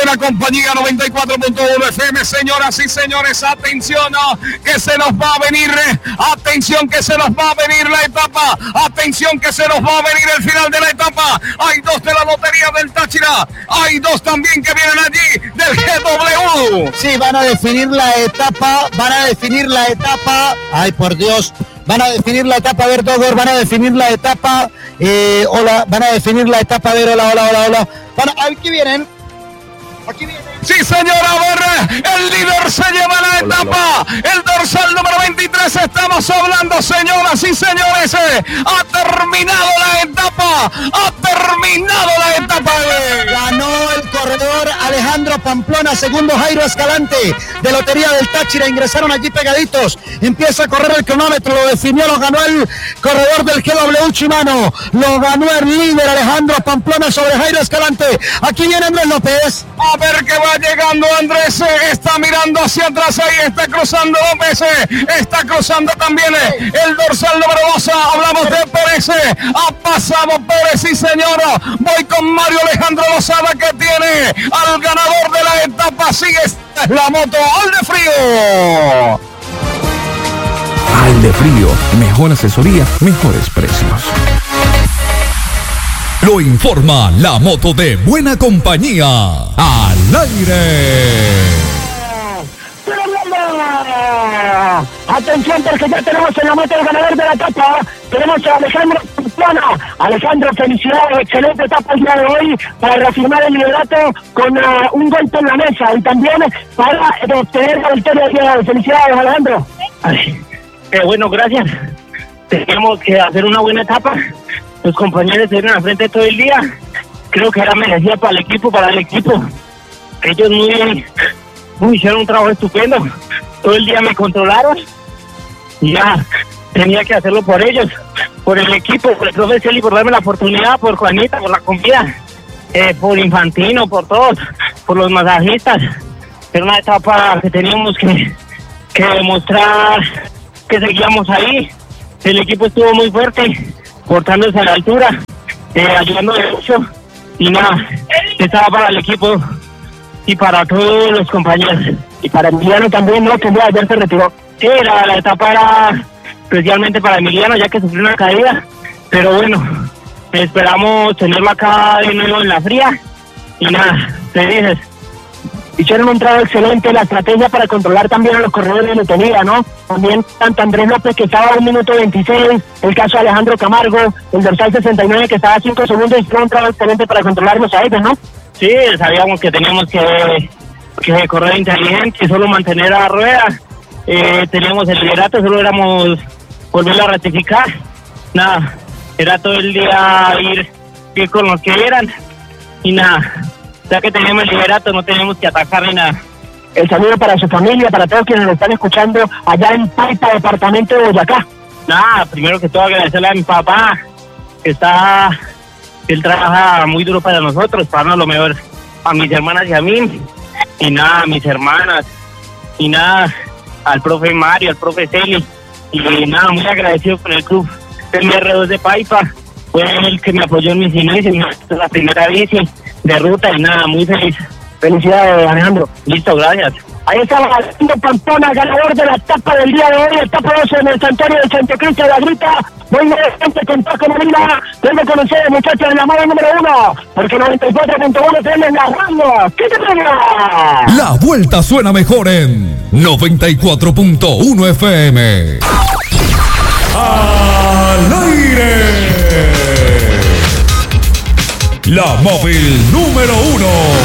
Buena Compañía 94.1 FM. Señoras y señores, atención, que se nos va a venir, atención que se nos va a venir la etapa, atención que se nos va a venir el final de la etapa. Hay dos de la Lotería del Táchira, hay dos también que vienen allí del GW. Sí, van a definir la etapa, ay por Dios, van a definir la etapa, a ver, Dogor, van a definir la etapa, van a definir la etapa, a ver, hola. Aquí vienen. Sí, señora, a ver, el líder se lleva la etapa, el dorsal número 23, estamos hablando, señoras y señores, ha terminado la etapa, Ganó el corredor Alejandro Pamplona, segundo Jairo Escalante, de Lotería del Táchira, ingresaron allí pegaditos, empieza a correr el cronómetro, lo definió, lo ganó el corredor del GW Chimano, lo ganó el líder Alejandro Pamplona sobre Jairo Escalante, aquí viene Andrés López. A ver que va llegando Andrés, está mirando hacia atrás, ahí está cruzando López, está cruzando también el dorsal número 2, hablamos de Pérez, ha pasado Pérez, sí señora, voy con Mario Alejandro Lozada que tiene al ganador de la etapa, sigue la moto Aldefrío. Aldefrío, mejor asesoría, mejores precios. Lo informa la moto de Buena Compañía. ¡Al aire! Atención porque ya tenemos en la moto el ganador de la etapa. Tenemos a Alejandro Pamplona. Alejandro, felicidades, excelente etapa el día de hoy para reafirmar el liderato con un golpe en la mesa y también para obtener la victoria del día de hoy. Felicidades, Alejandro. Bueno, gracias. Teníamos que hacer una buena etapa. Los compañeros estuvieron al frente todo el día. Creo que era merecida para el equipo. Ellos hicieron un trabajo estupendo. Todo el día me controlaron. Y ya, tenía que hacerlo por ellos, por el equipo, por el profe Celi, por darme la oportunidad, por Juanita, por la comida, por Infantino, por todos, por los masajistas. Era una etapa que teníamos que demostrar que seguíamos ahí. El equipo estuvo muy fuerte, portándose a la altura, ayudando mucho, y nada, estaba para el equipo y para todos los compañeros. Y para Emiliano también, ¿no? Que ayer se retiró. Sí, la etapa era especialmente para Emiliano, ya que sufrió una caída, pero bueno, esperamos tenerlo acá de nuevo en la fría, y nada, felices. Hicieron un trabajo excelente, la estrategia para controlar también a los corredores de Lotería, ¿no? También tanto Andrés López, que estaba a 1 minuto 26, el caso de Alejandro Camargo, el dorsal 69, que estaba a 5 segundos, y fue un trabajo excelente para controlarlos a ellos, ¿no? Sí, sabíamos que teníamos que correr inteligente y solo mantener a la rueda. Teníamos el liderato, solo éramos volverlo a ratificar. Nada, era todo el día ir con los que eran, y nada, ya que tenemos el liderato no tenemos que atacar ni nada. El saludo para su familia, para todos quienes nos están escuchando allá en Paipa, departamento de Boyacá. Nada, primero que todo agradecerle a mi papá, que él trabaja muy duro para nosotros, para darnos lo mejor a mis hermanas y a mí, y nada, a mis hermanas, y nada, al profe Mario, al profe Celi, y nada, muy agradecido con el club del R2 de Paipa. Fue el que me apoyó en mis inicios, la primera bici de ruta, y nada, muy feliz. Felicidades, Alejandro. Listo, gracias. Ahí estaba Alejandro Pamplona, ganador de la etapa del día de hoy, etapa 12 en el santuario de Santo Cristo de la Grita. Muy interesante con Paco Molina. Tengo que conocer, muchachos, la moda número 1, porque 94.1 tenemos la radio. ¿Qué te pega? La vuelta suena mejor en 94.1 FM. ¡Al aire! La móvil número 1.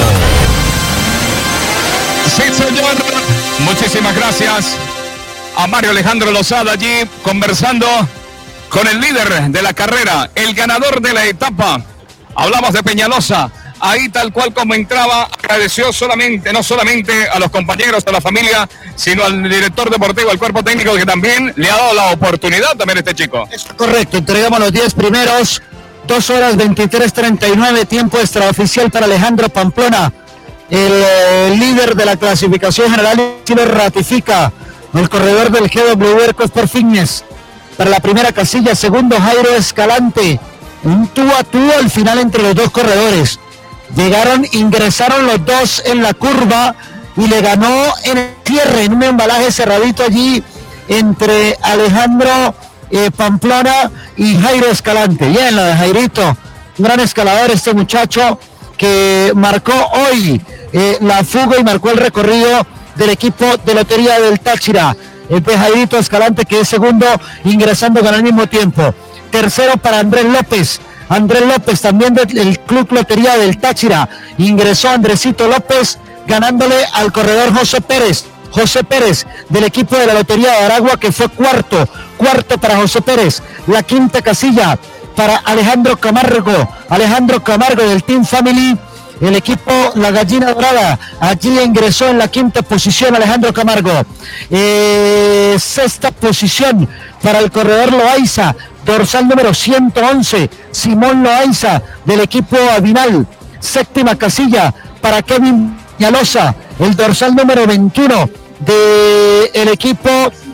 Sí, señor. Muchísimas gracias a Mario Alejandro Lozada allí conversando con el líder de la carrera, el ganador de la etapa. Hablamos de Peñalosa. Ahí tal cual como entraba, agradeció no solamente a los compañeros, a la familia, sino al director deportivo, al cuerpo técnico, que también le ha dado la oportunidad también a este chico. Es correcto, entregamos los 10 primeros, 2 horas 23:39, tiempo extraoficial para Alejandro Pamplona, el líder de la clasificación general, y lo ratifica el corredor del GW Sport Fitness. Para la primera casilla, segundo Jairo Escalante, un tú a tú al final entre los dos corredores. ingresaron los dos en la curva y le ganó en el cierre, en un embalaje cerradito allí entre Alejandro Pamplona y Jairo Escalante. Bien, la de Jairito, un gran escalador este muchacho que marcó hoy la fuga y marcó el recorrido del equipo de Lotería del Táchira. El de Jairito Escalante, que es segundo, ingresando con el mismo tiempo. Tercero para Andrés López también del Club Lotería del Táchira. Ingresó Andresito López, ganándole al corredor José Pérez del equipo de la Lotería de Aragua, que fue cuarto para José Pérez. La quinta casilla para Alejandro Camargo del Team Family, el equipo La Gallina Dorada. Allí ingresó en la quinta posición Alejandro Camargo. Sexta posición para el corredor Loaiza, dorsal número 111, Simón Loaiza del equipo Avinal. Séptima casilla para Kevin Peñalosa, el dorsal número 21 del equipo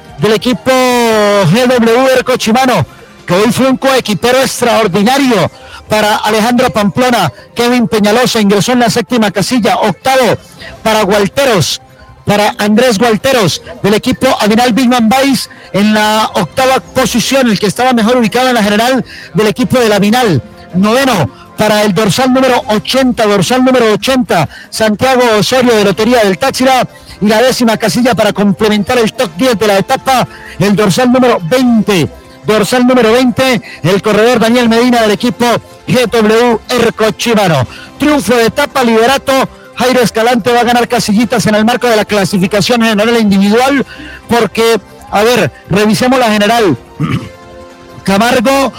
GW Ercochimano, que hoy fue un coequipero extraordinario para Alejandro Pamplona. Kevin Peñalosa ingresó en la séptima casilla. Octavo para Andrés Gualteros del equipo Avinal Bigman Vice, en la octava posición, el que estaba mejor ubicado en la general del equipo del Avinal. Noveno para el dorsal número 80, Santiago Osorio de Lotería del Táchira. Y la décima casilla para complementar el top 10 de la etapa, el dorsal número 20, el corredor Daniel Medina del equipo GW Ercochimano. Triunfo de etapa, liderato. Jairo Escalante va a ganar casillitas en el marco de la clasificación general e individual, porque, a ver, revisemos la general. Camargo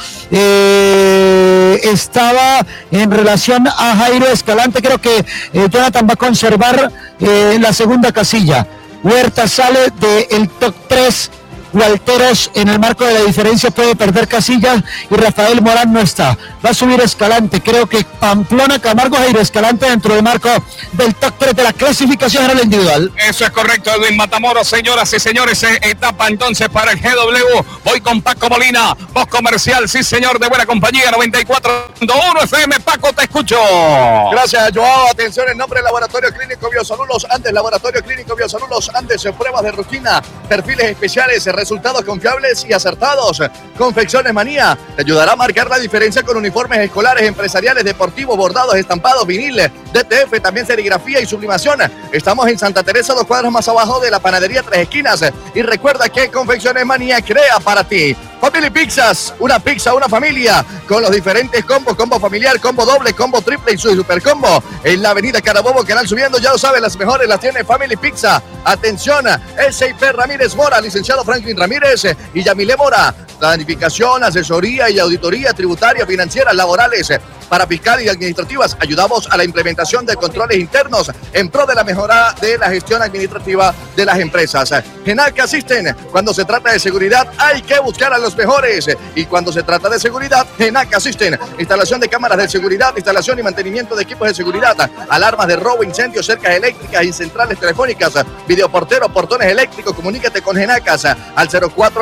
estaba en relación a Jairo Escalante. Creo que Jonathan va a conservar la segunda casilla. Huerta sale del top 3. Gualteros en el marco de la diferencia puede perder casillas y Rafael Morán no está. Va a subir Escalante. Creo que Pamplona, Camargo, Jairo Escalante dentro del marco del top 3 de la clasificación general individual. Eso es correcto, Edwin Matamoros. Señoras y señores, etapa entonces para el GW. Voy con Paco Molina, voz comercial, sí señor, de buena compañía, 94.1 FM. Paco, te escucho. Gracias, Joao. Atención, en nombre del Laboratorio Clínico Biosalud Los Andes. Laboratorio Clínico Biosalud Los Andes, pruebas de rutina, perfiles especiales, resultados confiables y acertados. Confecciones Manía te ayudará a marcar la diferencia con uniformes escolares, empresariales, deportivos, bordados, estampados, vinil, DTF, también serigrafía y sublimación. Estamos en Santa Teresa, 2 cuadras más abajo de la panadería Tres Esquinas. Y recuerda que Confecciones Manía crea para ti Family Pizzas, una pizza, una familia, con los diferentes combos, combo familiar, combo doble, combo triple y su super combo. En la avenida Carabobo, Canal Subiendo, ya lo sabes, las mejores las tiene Family Pizza. Atención, SIP Ramírez Mora, licenciado Franklin Ramírez y Yamile Mora. Planificación, asesoría y auditoría tributaria, financieras, laborales, para fiscal y administrativas. Ayudamos a la implementación de controles internos en pro de la mejora de la gestión administrativa de las empresas. Genac Assisten, cuando se trata de seguridad hay que buscar a los mejores, y cuando se trata de seguridad, Genac Assisten. Instalación de cámaras de seguridad, instalación y mantenimiento de equipos de seguridad, alarmas de robo, incendios, cercas eléctricas y centrales telefónicas, videoporteros, portones eléctricos. Comunícate con Genacas al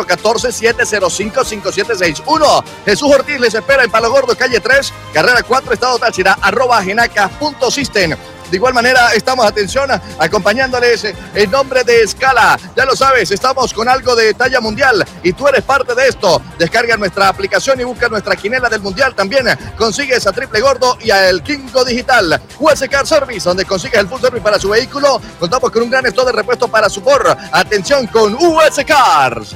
0414-705-5761. Jesús Ortiz les espera en Palo Gordo, calle 3, carrera 4, Estado Táchira, @genacas.system. De igual manera, estamos, atención, acompañándoles en nombre de Escala. Ya lo sabes, estamos con algo de talla mundial y tú eres parte de esto. Descarga nuestra aplicación y busca nuestra quinela del mundial. También consigues a Triple Gordo y a El Kingo Digital. US Car Service, donde consigues el full service para su vehículo. Contamos con un gran stock de repuesto para su por. Atención con US Cars.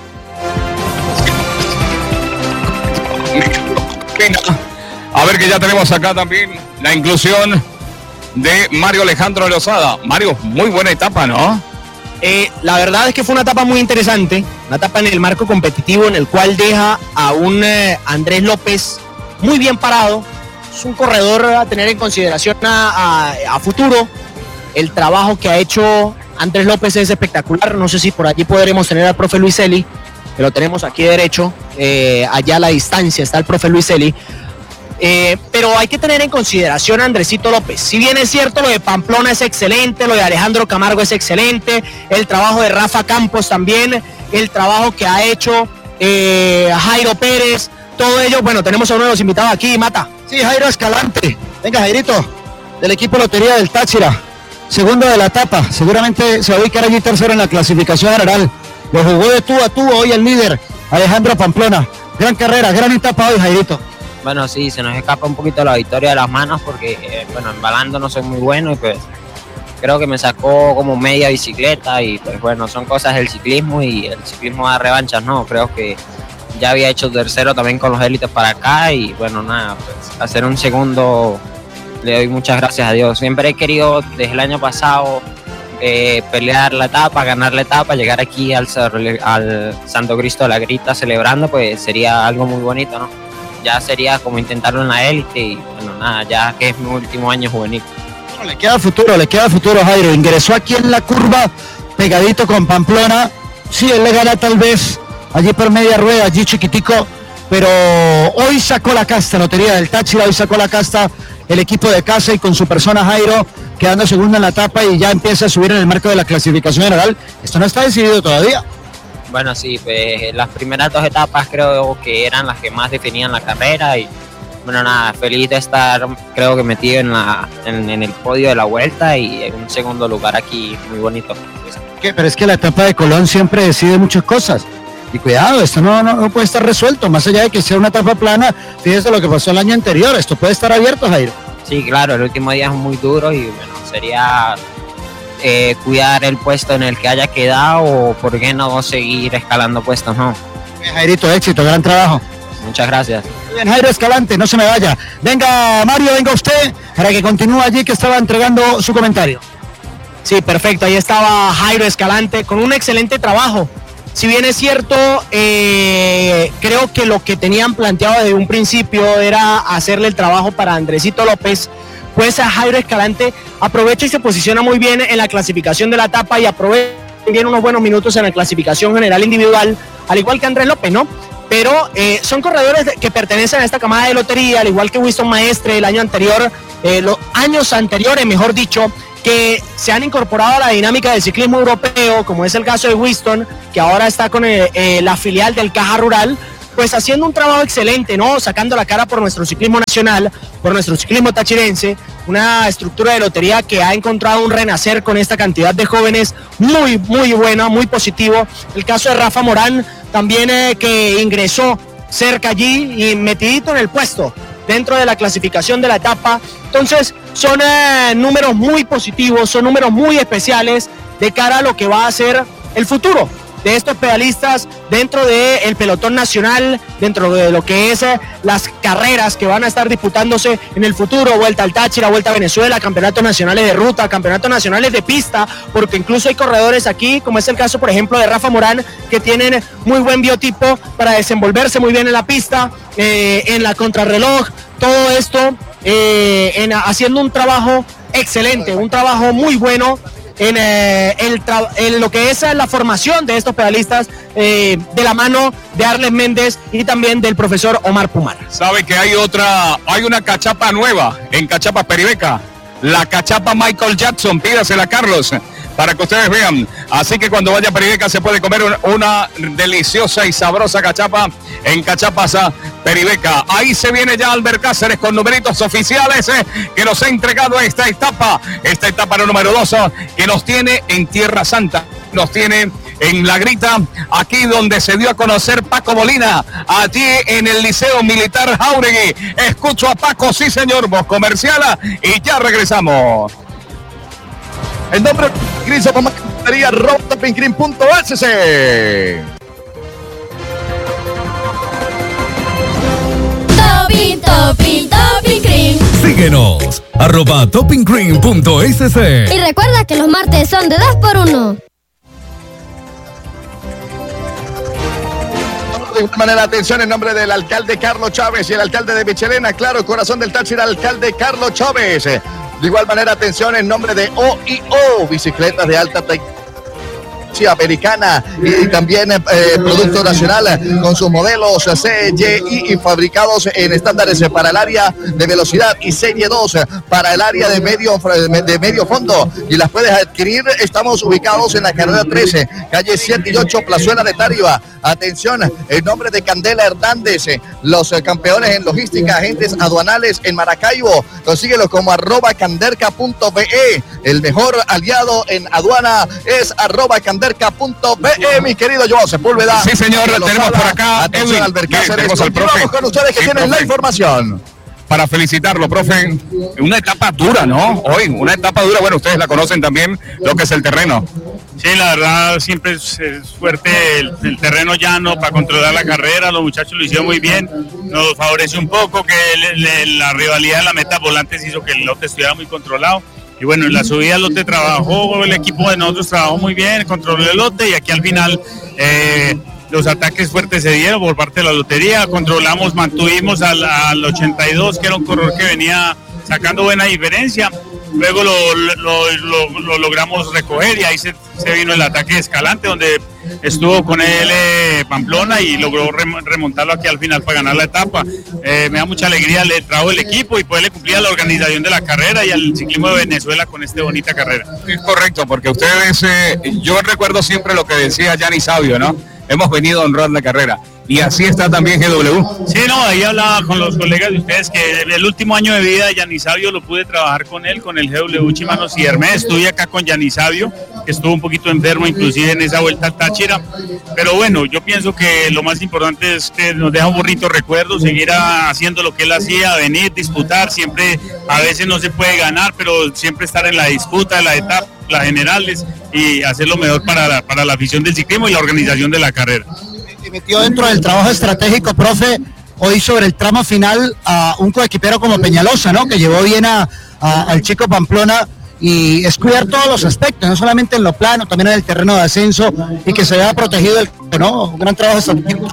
A ver, que ya tenemos acá también la inclusión de Mario Alejandro Lozada. Mario, muy buena etapa, ¿no? La verdad es que fue una etapa muy interesante, una etapa en el marco competitivo en el cual deja a un Andrés López muy bien parado. Es un corredor a tener en consideración a futuro. El trabajo que ha hecho Andrés López es espectacular. No sé si por allí podremos tener al profe Luis Eli, que lo tenemos aquí derecho, allá a la distancia está el profe Luis Eli. Pero hay que tener en consideración a Andresito López. Si bien es cierto, lo de Pamplona es excelente, lo de Alejandro Camargo es excelente, el trabajo de Rafa Campos también, el trabajo que ha hecho Jairo Pérez, todo ello. Bueno, tenemos a uno de los invitados aquí, Mata. Sí, Jairo Escalante. Venga, Jairito. del equipo Lotería del Táchira, segundo de la etapa, seguramente se va a ubicar allí tercero en la clasificación general. Lo jugó de tú a tú hoy el líder, Alejandro Pamplona. Gran carrera, gran etapa hoy, Jairito. Bueno, sí, se nos escapa un poquito la victoria de las manos porque, embalando no soy muy bueno y pues creo que me sacó como media bicicleta y pues bueno, son cosas del ciclismo y el ciclismo da revanchas, ¿no? Creo que ya había hecho tercero también con los élites para acá y bueno, nada, pues hacer un segundo, le doy muchas gracias a Dios. Siempre he querido desde el año pasado pelear la etapa, ganar la etapa, llegar aquí al Santo Cristo de la Grita celebrando, pues sería algo muy bonito, ¿no? Ya sería como intentarlo en la élite y bueno, nada, ya que es mi último año juvenil. Bueno, le queda futuro, Jairo. Ingresó aquí en la curva, pegadito con Pamplona. Sí, él le gana tal vez allí por media rueda, allí chiquitico, pero hoy sacó la casta, Lotería del Táchira, hoy sacó la casta el equipo de casa y con su persona Jairo, quedando segundo en la etapa y ya empieza a subir en el marco de la clasificación general. Esto no está decidido todavía. Bueno, sí, pues las primeras 2 etapas creo que eran las que más definían la carrera y bueno, nada, feliz de estar, creo que metido en el podio de la vuelta y en un segundo lugar aquí, muy bonito. Pero es que la etapa de Colón siempre decide muchas cosas. Y cuidado, esto no puede estar resuelto, más allá de que sea una etapa plana, fíjese lo que pasó el año anterior, esto puede estar abierto, Jairo. Sí, claro, el último día es muy duro y bueno, sería cuidar el puesto en el que haya quedado o por qué no seguir escalando puestos, ¿no? Jairito, éxito, gran trabajo. Muchas gracias. Bien, Jairo Escalante, no se me vaya. Venga, Mario, venga usted, para que continúe allí que estaba entregando su comentario. Sí, perfecto, ahí estaba Jairo Escalante con un excelente trabajo. Si bien es cierto, creo que lo que tenían planteado desde un principio era hacerle el trabajo para Andresito López, pues a Jairo Escalante aprovecha y se posiciona muy bien en la clasificación de la etapa y aprovecha bien unos buenos minutos en la clasificación general individual, al igual que Andrés López, ¿no? Pero son corredores que pertenecen a esta camada de Lotería, al igual que Winston Maestre el año anterior, los años anteriores, mejor dicho, que se han incorporado a la dinámica del ciclismo europeo, como es el caso de Winston, que ahora está con la filial del Caja Rural, pues haciendo un trabajo excelente, ¿no? Sacando la cara por nuestro ciclismo nacional, por nuestro ciclismo tachirense, una estructura de Lotería que ha encontrado un renacer con esta cantidad de jóvenes muy, muy buena, muy positivo. El caso de Rafa Morán, también que ingresó cerca allí y metidito en el puesto dentro de la clasificación de la etapa. Entonces son números muy positivos, son números muy especiales de cara a lo que va a ser el futuro de estos pedalistas dentro del pelotón nacional, dentro de lo que es las carreras que van a estar disputándose en el futuro, Vuelta al Táchira, Vuelta a Venezuela, campeonatos nacionales de ruta, campeonatos nacionales de pista, porque incluso hay corredores aquí, como es el caso por ejemplo de Rafa Morán, que tienen muy buen biotipo para desenvolverse muy bien en la pista, en la contrarreloj, todo esto haciendo un trabajo excelente, un trabajo muy bueno en lo que es la formación de estos pedalistas de la mano de Arles Méndez y también del profesor Omar Pumar. Sabe que hay una cachapa nueva en Cachapa Peribeca, la cachapa Michael Jackson, pídasela Carlos, para que ustedes vean. Así que cuando vaya a Peribeca se puede comer una deliciosa y sabrosa cachapa en Cachapas Peribeca. Ahí se viene ya Albert Cáceres con numeritos oficiales que nos ha entregado esta etapa número 2 que nos tiene en Tierra Santa, nos tiene en La Grita, aquí donde se dio a conocer Paco Molina, allí en el Liceo Militar Jáuregui. Escucho a Paco, sí señor, voz comercial, y ya regresamos. El nombre Cristo para Maquinaria Topping-Cream.sc. Topping Cream. Síguenos, @toppingcream.sc. Y recuerda que los martes son de 2x1. De igual manera, atención en nombre del alcalde Carlos Chávez y el alcalde de Michelena, claro, corazón del Táchira, alcalde Carlos Chávez. De igual manera, atención en nombre de OIO, bicicletas de alta tecnología. Pepsi Americana y también producto nacional con sus modelos C, Y fabricados en estándares para el área de velocidad y serie 2 para el área de medio fondo, y las puedes adquirir. Estamos ubicados en la carrera 13, calle 7 y 8, Plazuela de Tariba. Atención, en nombre de Candela Hernández, los campeones en logística, agentes aduanales en Maracaibo. Consíguelos como @canderca.be. El mejor aliado en aduana es @canderca.be, mi querido Joao Sepúlveda. Sí, señor, tenemos por acá Atención, Albercáceres. Continuamos con ustedes que tienen la información. Para felicitarlo, profe, una etapa dura, ¿no? Hoy, una etapa dura, bueno, ustedes la conocen también, lo que es el terreno. Sí, la verdad siempre es fuerte el terreno llano para controlar la carrera, los muchachos lo hicieron muy bien, nos favorece un poco que la rivalidad de la meta volantes hizo que el lote estuviera muy controlado. Y bueno, en la subida el lote trabajó, el equipo de nosotros trabajó muy bien, controló el lote y aquí al final los ataques fuertes se dieron por parte de la lotería, controlamos, mantuvimos al 82, que era un corredor que venía sacando buena diferencia, luego lo logramos recoger y ahí se vino el ataque de Escalante, donde estuvo con él Pamplona y logró remontarlo aquí al final para ganar la etapa. Me da mucha alegría el trabajo del equipo y poderle cumplir a la organización de la carrera y al ciclismo de Venezuela con esta bonita carrera. Es correcto, porque ustedes, yo recuerdo siempre lo que decía Gianni Savio, ¿no? Hemos venido a honrar la carrera. Y así está también GW. Sí, no, ahí hablaba con los colegas de ustedes que el último año de vida de Gianni Savio lo pude trabajar con él, con el GW Chimanos y Hermes. Estuve acá con Gianni Savio, que estuvo un poquito enfermo, inclusive en esa vuelta al Táchira. Pero bueno, yo pienso que lo más importante es que nos deja un bonito recuerdo, seguir haciendo lo que él hacía, venir, disputar. Siempre, a veces no se puede ganar, pero siempre estar en la disputa, en la etapa, las generales, y hacer lo mejor para la afición del ciclismo y la organización de la carrera. Metió dentro del trabajo estratégico, profe, hoy sobre el tramo final a un coequipero como Peñalosa, ¿no? Que llevó bien al chico Pamplona y es cuidar todos los aspectos, no solamente en lo plano, también en el terreno de ascenso y que se vea protegido ¿no? Un gran trabajo estratégico.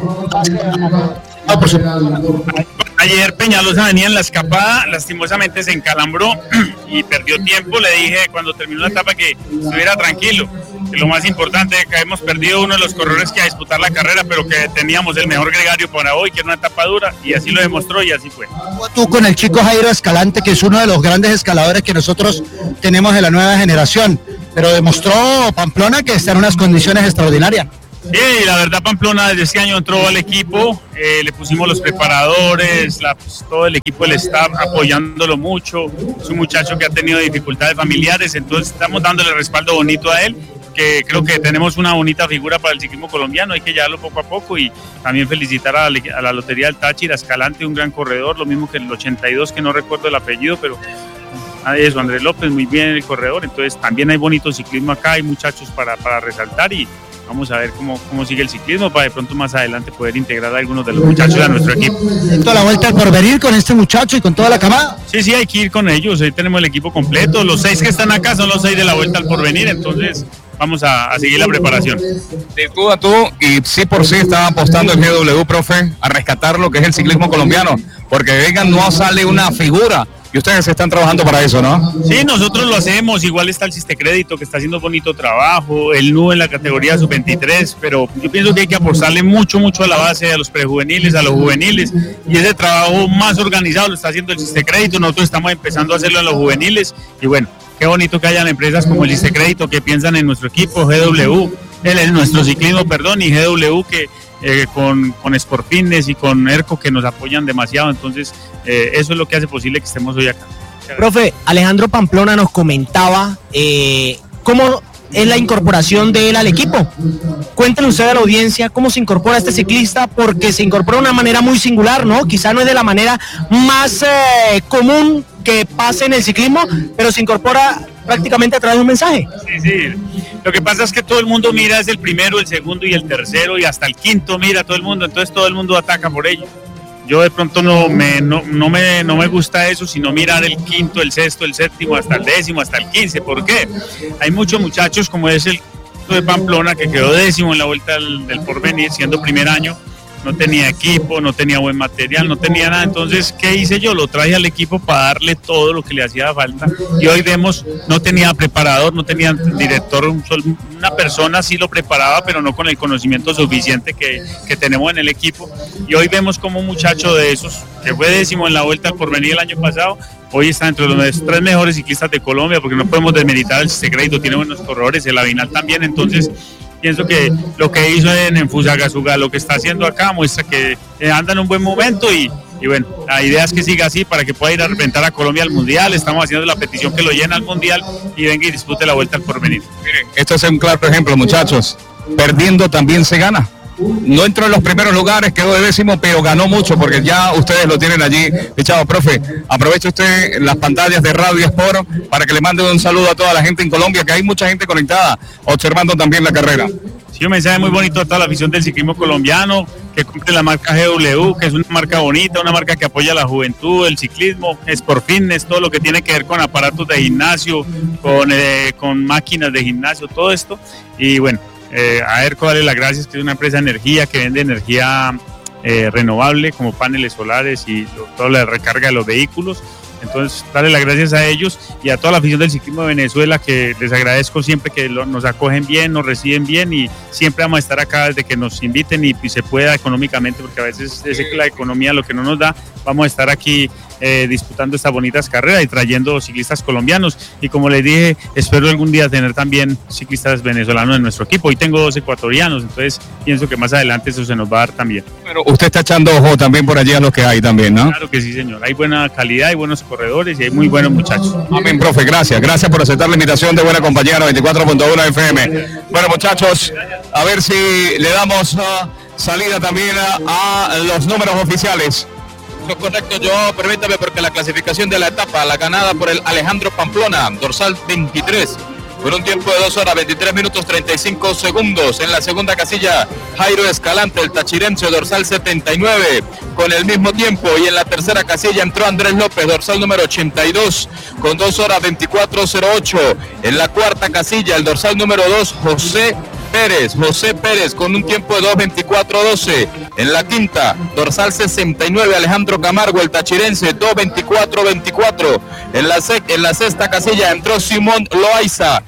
Ayer Peñalosa venía en la escapada, lastimosamente se encalambró y perdió tiempo. Le dije cuando terminó la etapa que estuviera tranquilo, que lo más importante es que hemos perdido uno de los corredores que a disputar la carrera, pero que teníamos el mejor gregario para hoy, que era una etapa dura, y así lo demostró y así fue. Tú con el chico Jairo Escalante, que es uno de los grandes escaladores que nosotros tenemos de la nueva generación, pero demostró Pamplona que está en unas condiciones extraordinarias. Sí, la verdad Pamplona desde este año entró al equipo, le pusimos los preparadores, todo el equipo del staff apoyándolo mucho. Es un muchacho que ha tenido dificultades familiares, entonces estamos dándole respaldo bonito a él, que creo que tenemos una bonita figura para el ciclismo colombiano, hay que llevarlo poco a poco y también felicitar a la Lotería del Táchira, Escalante, un gran corredor, lo mismo que el 82, que no recuerdo el apellido, pero eso, Andrés López, muy bien el corredor, entonces también hay bonito ciclismo acá, hay muchachos para resaltar y vamos a ver cómo sigue el ciclismo para de pronto más adelante poder integrar a algunos de los muchachos a nuestro equipo. ¿Toda la vuelta al porvenir con este muchacho y con toda la camada? Sí, hay que ir con ellos, hoy tenemos el equipo completo, los 6 que están acá son los 6 de la vuelta al porvenir, entonces vamos a seguir la preparación. De tú a tú, y sí por sí está apostando el GW, profe, a rescatar lo que es el ciclismo colombiano, porque vengan, no sale una figura. Y ustedes están trabajando para eso, ¿no? Sí, nosotros lo hacemos, igual está el Sistecrédito que está haciendo bonito trabajo, el NU en la categoría sub-23, pero yo pienso que hay que apostarle mucho a la base, a los prejuveniles, a los juveniles, y ese trabajo más organizado lo está haciendo el Sistecrédito, nosotros estamos empezando a hacerlo en los juveniles, y bueno, qué bonito que hayan empresas como el Sistecrédito que piensan en nuestro equipo, GW, en nuestro ciclismo, y GW que con Sport Fitness y con ERCO que nos apoyan demasiado, entonces eso es lo que hace posible que estemos hoy acá. Profe, Alejandro Pamplona nos comentaba cómo es la incorporación de él al equipo. Cuéntenle usted a la audiencia cómo se incorpora este ciclista, porque se incorpora de una manera muy singular, ¿no? Quizá no es de la manera más común que pase en el ciclismo, pero se incorpora prácticamente a través de un mensaje. Sí. Lo que pasa es que todo el mundo mira es el primero, el segundo y el tercero y hasta el quinto mira todo el mundo, entonces todo el mundo ataca por ello. Yo de pronto no me gusta eso, sino mirar el quinto, el sexto, el séptimo, hasta el décimo, hasta el 15. ¿Por qué? Hay muchos muchachos como es el de Pamplona que quedó décimo en la vuelta del porvenir siendo primer año, no tenía equipo, no tenía buen material, no tenía nada. Entonces, ¿qué hice yo? Lo traje al equipo para darle todo lo que le hacía falta. Y hoy vemos, no tenía preparador, no tenía director, una persona sí lo preparaba, pero no con el conocimiento suficiente que tenemos en el equipo. Y hoy vemos como un muchacho de esos, que fue 10º en la Vuelta al Porvenir el año pasado, hoy está entre los 3 mejores ciclistas de Colombia, porque no podemos desmeritar el Segredo, tiene buenos corredores, el Avinal también. Entonces pienso que lo que hizo en Fusagasugá, lo que está haciendo acá, muestra que anda en un buen momento y bueno, la idea es que siga así para que pueda ir a representar a Colombia al Mundial. Estamos haciendo la petición que lo llene al Mundial y venga y dispute la Vuelta al Porvenir. Miren, esto es un claro ejemplo, muchachos, perdiendo también se gana. No entró en los primeros lugares, quedó de 10º, pero ganó mucho porque ya ustedes lo tienen allí fichado. Profe, aproveche usted las pantallas de Radio Sport para que le mande un saludo a toda la gente en Colombia, que hay mucha gente conectada, observando también la carrera. Sí, un mensaje muy bonito a toda la afición del ciclismo colombiano, que cumple la marca GW, que es una marca bonita, una marca que apoya a la juventud, el ciclismo, Sport Fitness, todo lo que tiene que ver con aparatos de gimnasio, con máquinas de gimnasio, todo esto. Y bueno, a ERCO darle las gracias, que es una empresa de energía que vende energía renovable como paneles solares y toda la recarga de los vehículos. Entonces, darle las gracias a ellos y a toda la afición del ciclismo de Venezuela, que les agradezco siempre que nos acogen bien, nos reciben bien, y siempre vamos a estar acá desde que nos inviten y se pueda económicamente, porque a veces es la economía lo que no nos da. Vamos a estar aquí disputando estas bonitas carreras y trayendo ciclistas colombianos, y como les dije, espero algún día tener también ciclistas venezolanos en nuestro equipo. Hoy tengo 2 ecuatorianos, entonces pienso que más adelante eso se nos va a dar también. Pero usted está echando ojo también por allí a lo que hay también, ¿no? Claro que sí, señor, hay buena calidad, hay buenos corredores y hay muy buenos muchachos. Amén, profe, gracias por aceptar la invitación de Buena Compañía 94.1 FM. Bueno, muchachos, a ver si le damos salida también a los números oficiales. Correcto, yo permítame, porque la clasificación de la etapa, la ganada por el Alejandro Pamplona, dorsal 23, con un tiempo de 2 horas 23 minutos 35 segundos. En la segunda casilla, Jairo Escalante, el tachirense, dorsal 79, con el mismo tiempo. Y en la tercera casilla entró Andrés López, dorsal número 82, con 2 horas 24:08. En la cuarta casilla, el dorsal número 2, José Pérez, con un tiempo de 2:24:12. En la quinta, dorsal 69, Alejandro Camargo, el tachirense, 2:24:24. En la sexta casilla entró Simón Loaiza,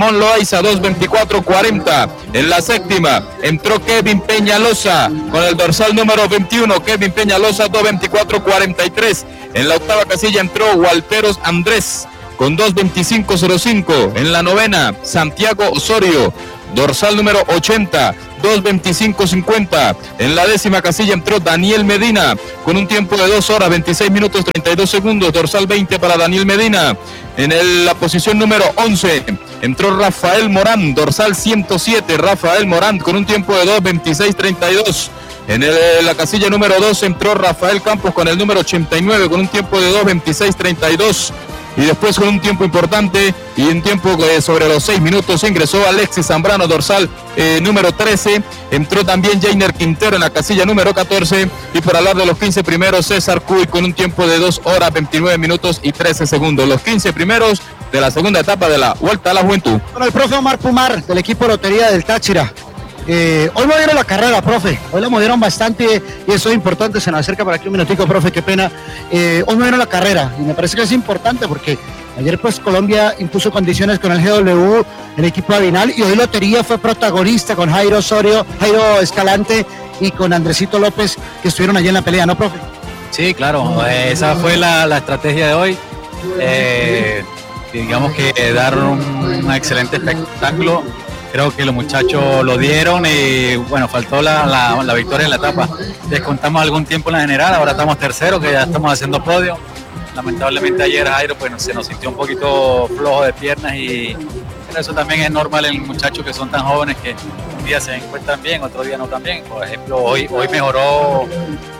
2:24:40. En la séptima entró Kevin Peñalosa con el dorsal número 21, Kevin Peñalosa, 2:24:43. En la octava casilla entró Walteros Andrés con 2:25:05. En la novena, Santiago Osorio, dorsal número 80, 2:25:50. En la décima casilla entró Daniel Medina con un tiempo de 2 horas 26 minutos 32 segundos, dorsal 20 para Daniel Medina. En la posición número 11 entró Rafael Morán, dorsal 107, Rafael Morán con un tiempo de 2:26:32. En la casilla número 2 entró Rafael Campos con el número 89 con un tiempo de 2:26:32. Y después, con un tiempo importante y un tiempo sobre los 6 minutos, ingresó Alexis Zambrano, dorsal número 13. Entró también Jainer Quintero en la casilla número 14. Y por hablar de los 15 primeros, César Cuy con un tiempo de 2 horas 29 minutos y 13 segundos. Los 15 primeros de la segunda etapa de la Vuelta a la Juventud. Con el profe Omar Pumar, del equipo Lotería del Táchira. Hoy movieron la carrera, profe. Hoy la movieron bastante y eso es importante. Se nos acerca por aquí un minutico, profe, qué pena. Hoy movieron la carrera y me parece que es importante porque ayer pues Colombia impuso condiciones con el GW, el equipo Avinal, y hoy Lotería fue protagonista con Jairo Osorio, Jairo Escalante y con Andresito López, que estuvieron allí en la pelea, ¿no, profe? Sí, claro, esa fue la estrategia de hoy. Digamos que dar un excelente espectáculo. Creo que los muchachos lo dieron y bueno, faltó la victoria en la etapa. Descontamos algún tiempo en la general, ahora estamos terceros, que ya estamos haciendo podio. Lamentablemente ayer Jairo pues, se nos sintió un poquito flojo de piernas, y eso también es normal en muchachos que son tan jóvenes, que un día se encuentran bien, otro día no tan bien. Por ejemplo, hoy mejoró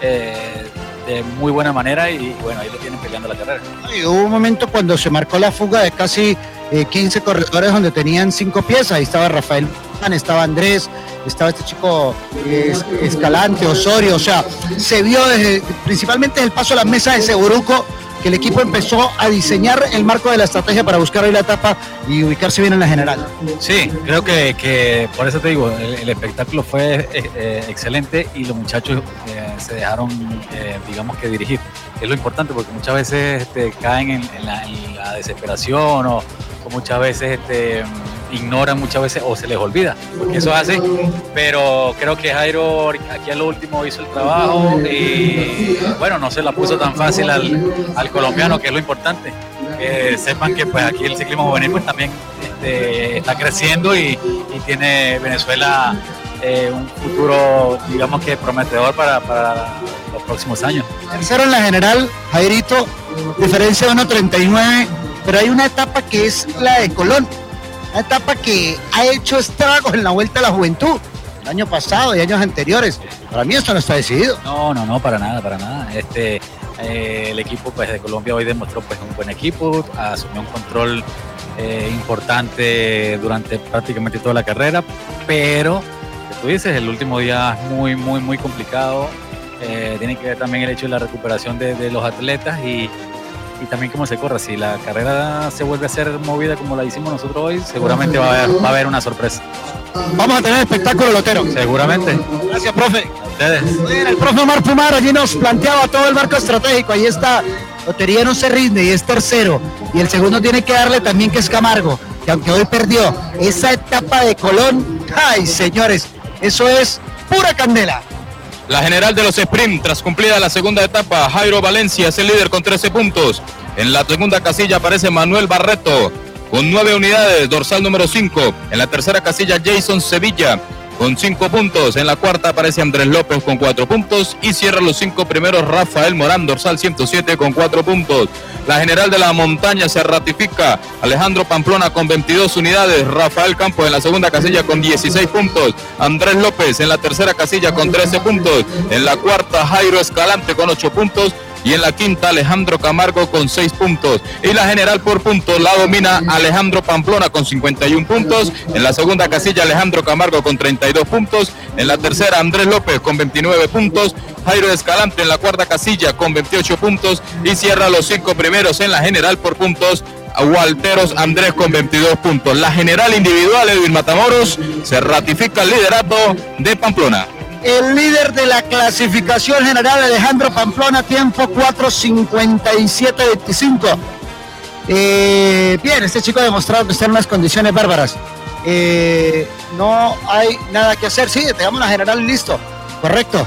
de muy buena manera y bueno, ahí lo tienen peleando la carrera. Y hubo un momento cuando se marcó la fuga de casi 15 corredores donde tenían 5 piezas. Ahí estaba Rafael, estaba Andrés, estaba este chico Escalante, Osorio. O sea, se vio principalmente el paso a las mesas de Seguruco que el equipo empezó a diseñar el marco de la estrategia para buscar hoy la etapa y ubicarse bien en la general. Sí, creo que por eso te digo, el espectáculo fue excelente y los muchachos se dejaron, digamos que dirigir. Es lo importante porque muchas veces caen en la desesperación o muchas veces ignoran muchas veces o se les olvida, porque eso hace, pero creo que Jairo aquí a lo último hizo el trabajo y bueno, no se la puso tan fácil al colombiano, que es lo importante. Sepan que pues aquí el ciclismo juvenil pues también está creciendo y tiene Venezuela un futuro, digamos que prometedor para los próximos años. Tercero en la general, Jairito, diferencia de 1.39, pero hay una etapa que es la de Colón. Una etapa que ha hecho estragos en la Vuelta a la Juventud, el año pasado y años anteriores. Para mí esto no está decidido. No, para nada. El equipo pues de Colombia hoy demostró pues un buen equipo, asumió un control importante durante prácticamente toda la carrera, pero tú dices, el último día es muy complicado. Tiene que ver también el hecho de la recuperación de los atletas y también cómo se corre. Si la carrera se vuelve a ser movida como la hicimos nosotros hoy, seguramente va a haber una sorpresa. Vamos a tener espectáculo lotero. Seguramente. Gracias, profe. A ustedes. Bien, el profe Omar Pumar allí nos planteaba todo el marco estratégico. Ahí está, Lotería no se rinde y es tercero. Y el segundo tiene que darle también, que es Camargo, que aunque hoy perdió esa etapa de Colón, ay señores, eso es pura candela. La general de los sprint, tras cumplida la segunda etapa, Jairo Valencia es el líder con 13 puntos. En la segunda casilla aparece Manuel Barreto con 9 unidades, dorsal número 5. En la tercera casilla Jason Sevilla con 5 puntos. En la cuarta aparece Andrés López con 4 puntos. Y cierra los 5 primeros Rafael Morán, dorsal 107 con 4 puntos. La general de la montaña se ratifica. Alejandro Pamplona con 22 unidades. Rafael Campos en la segunda casilla con 16 puntos. Andrés López en la tercera casilla con 13 puntos. En la cuarta Jairo Escalante con 8 puntos. Y en la quinta Alejandro Camargo con 6 puntos. Y la general por puntos la domina Alejandro Pamplona con 51 puntos. En la segunda casilla Alejandro Camargo con 32 puntos. En la tercera Andrés López con 29 puntos. Jairo Escalante en la cuarta casilla con 28 puntos. Y cierra los 5 primeros en la general por puntos Walteros Andrés con 22 puntos. La general individual Edwin Matamoros se ratifica el liderato de Pamplona. El líder de la clasificación general, Alejandro Pamplona, tiempo 4:57:25. Bien, este chico ha demostrado que está en unas condiciones bárbaras. No hay nada que hacer. Sí, tengamos la general listo. Correcto.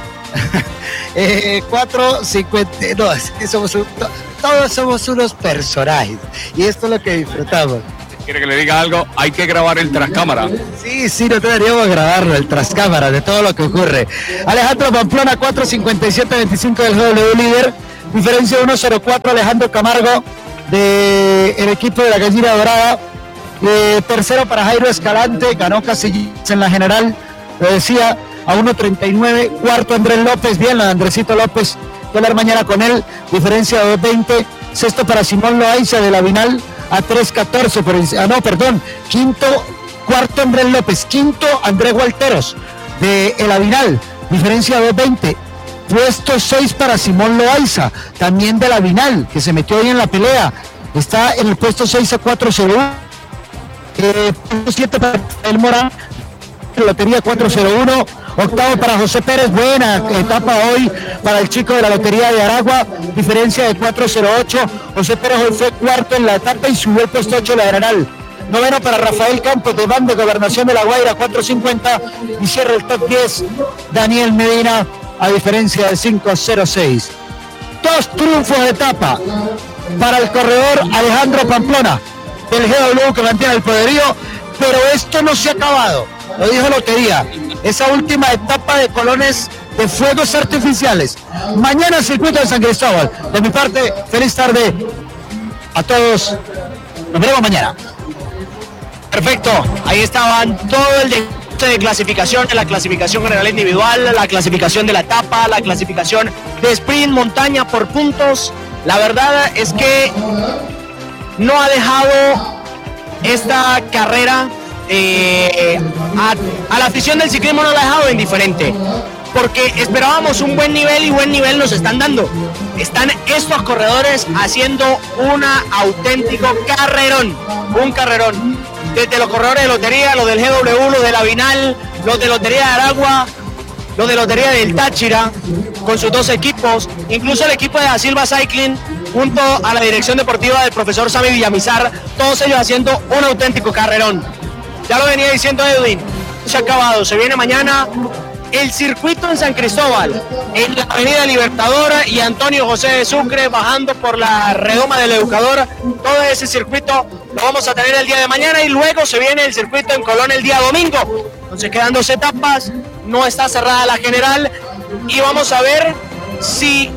4:50. No, es que todos somos unos personajes. Y esto es lo que disfrutamos. ¿Quiere que le diga algo? Hay que grabar el trascámara. Sí, no deberíamos grabarlo, el trascámara de todo lo que ocurre. Alejandro Pamplona, 4:57:25 del GW líder. Diferencia de 1:04 Alejandro Camargo del equipo de la Gallina Dorada. Tercero para Jairo Escalante, ganó Casillas en la general, lo decía, a 1:39. Cuarto Andrés López, bien, la de Andresito López, voy a hablar mañana con él, diferencia de 2:20. Sexto para Simón Loaiza de la Vinal, a 3:14. Cuarto Andrés López, quinto Andrés Walteros de El Avinal, diferencia de 2:20. Puesto 6 para Simón Loaiza, también de la Vinal, que se metió ahí en la pelea, está en el puesto 6 a 4:01. Puesto 7 para El Morán, Lotería 4:01. Octavo para José Pérez, buena etapa hoy para el chico de la Lotería de Aragua, diferencia de 4:08. José Pérez hoy fue cuarto en la etapa y subió el puesto 8 la general. Noveno para Rafael Campos de Ban de Gobernación de La Guaira, 4:50. Y cierra el top 10 Daniel Medina a diferencia de 5:06. 2 triunfos de etapa para el corredor Alejandro Pamplona del GW, que mantiene el poderío, pero esto no se ha acabado. Lo dijo Lotería, esa última etapa de Colones de fuegos artificiales. Mañana el circuito de San Cristóbal. De mi parte, feliz tarde a todos. Nos vemos mañana. Perfecto, ahí estaban todo el de clasificación, la clasificación general individual, la clasificación de la etapa, la clasificación de sprint, montaña por puntos. La verdad es que no ha dejado esta carrera a la afición del ciclismo, no la ha dejado indiferente. porque esperábamos un buen nivel y buen nivel nos están dando. Están estos corredores haciendo un auténtico carrerón, un carrerón. Desde los corredores de lotería, los del GW, los de la Vinal, los de Lotería de Aragua, los de Lotería del Táchira, con sus 2 equipos, incluso el equipo de Da Silva Cycling, junto a la dirección deportiva del profesor Sammy Villamizar, todos ellos haciendo un auténtico carrerón. Ya lo venía diciendo Edwin, se ha acabado, se viene mañana el circuito en San Cristóbal, en la avenida Libertador y Antonio José de Sucre, bajando por la redoma del Educador. Todo ese circuito lo vamos a tener el día de mañana y luego se viene el circuito en Colón el día domingo. Entonces quedan 2 etapas, no está cerrada la general y vamos a ver si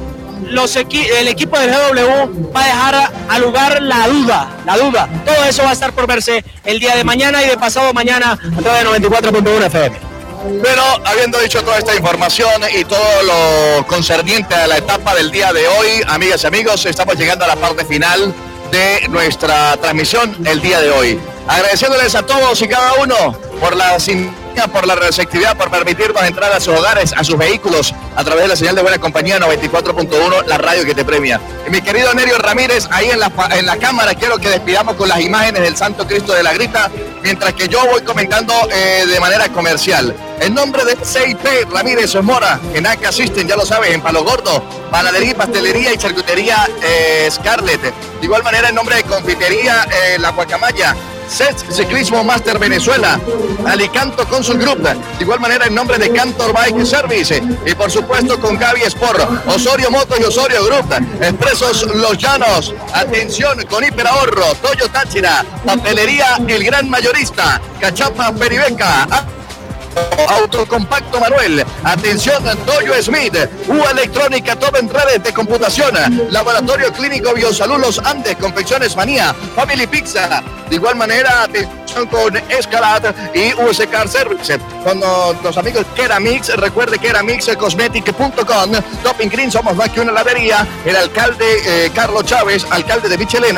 el equipo del GW va a dejar al lugar la duda. Todo eso va a estar por verse el día de mañana y de pasado mañana a través de 94.1 FM. Pero habiendo dicho toda esta información y todo lo concerniente a la etapa del día de hoy, amigas y amigos, estamos llegando a la parte final de nuestra transmisión el día de hoy. Agradeciéndoles a todos y cada uno por la sintonía, por la receptividad, por permitirnos entrar a sus hogares, a sus vehículos, a través de la señal de Buena Compañía 94.1, la radio que te premia. Y mi querido Nerio Ramírez, ahí en la cámara, quiero que despidamos con las imágenes del Santo Cristo de la Grita, mientras que yo voy comentando de manera comercial. En nombre de CIP Ramírez Mora, en ACA System, ya lo sabes, en Palo Gordo, panadería, pastelería y charcutería Scarlett. De igual manera, en nombre de Confitería La Guacamaya, CES Ciclismo Master Venezuela, Alicanto Consul Group, de igual manera en nombre de Cantor Bike Service y por supuesto con Gaby Sport, Osorio Motos y Osorio Group, Expresos Los Llanos, atención con Hiperahorro, Toyo Táchira, Papelería El Gran Mayorista, Cachapa Peribeca, Autocompacto Manuel, atención Toyo Smith, U Electrónica, todo en redes de computación, Laboratorio Clínico Biosalud Los Andes, Confecciones Manía, Family Pizza, de igual manera atención con Escalad y US Car Service, con los amigos Keramix, recuerde keramixcosmetic.com, Topping Green, somos más que una heladería, el alcalde Carlos Chávez, alcalde de Michelena,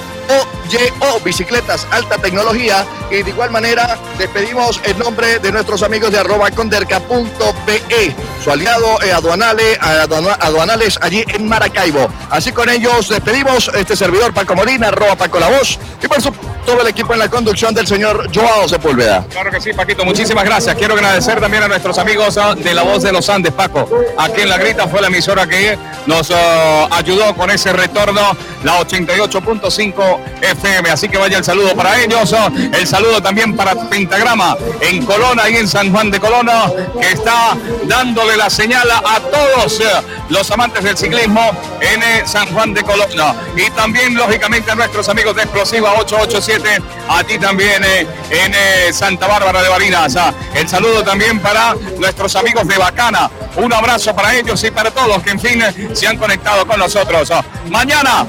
OYO Bicicletas Alta Tecnología y de igual manera despedimos en nombre de nuestros amigos de @conderca.be, su aliado aduanales allí en Maracaibo. Así con ellos despedimos este servidor Paco Molina, @Paco La Voz y por supuesto todo el equipo en la conducción del señor Joao Sepúlveda. Claro que sí, Paquito, muchísimas gracias. Quiero agradecer también a nuestros amigos de La Voz de los Andes, Paco. Aquí en La Grita fue la emisora que nos ayudó con ese retorno, la 88.5 FM. Así que vaya el saludo para ellos. El saludo también para Pentagrama en Colón, y en San Juan de Colón, que está dándole la señal a todos los amantes del ciclismo en San Juan de Colón. Y también, lógicamente, a nuestros amigos de Explosiva 887, allí también en Santa Bárbara de Barinas. El saludo también para nuestros amigos de Bacana. Un abrazo para ellos y para todos que, en fin, se han conectado con nosotros. Mañana